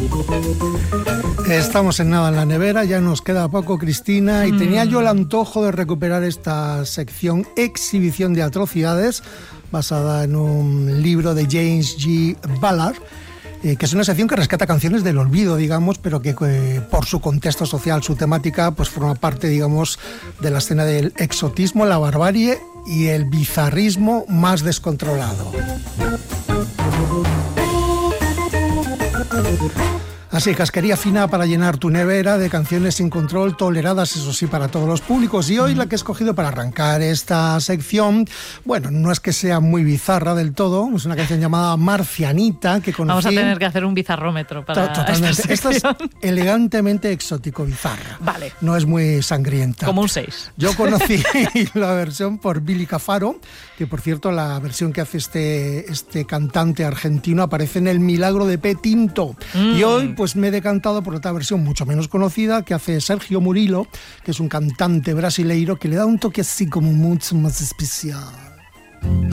Estamos en Nada en la Nevera, ya nos queda poco, Cristina, y tenía yo el antojo de recuperar esta sección Exhibición de Atrocidades, basada en un libro de James G. Ballard, que es una sección que rescata canciones del olvido, digamos, pero que por su contexto social, su temática, pues forma parte, digamos, de la escena del exotismo, la barbarie y el bizarrismo más descontrolado. Así, casquería fina para llenar tu nevera de canciones sin control, toleradas, eso sí, para todos los públicos. Y hoy la que he escogido para arrancar esta sección, bueno, no es que sea muy bizarra del todo, es una canción llamada Marcianita, que conocí... Vamos a tener que hacer un bizarrómetro para totalmente. esta sección. Esta es elegantemente exótico bizarra. Vale. No es muy sangrienta. Como un 6. Yo conocí la versión por Billy Cafaro, que por cierto la versión que hace este cantante argentino aparece en El Milagro de P. Tinto. Y hoy pues me he decantado por otra versión mucho menos conocida que hace Sergio Murilo, que es un cantante brasileiro que le da un toque así como mucho más especial.